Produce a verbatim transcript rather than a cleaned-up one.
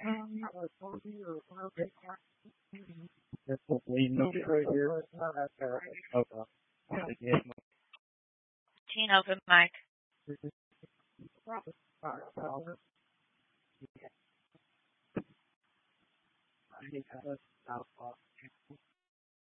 We moved it right here. Okay. Teen open mic.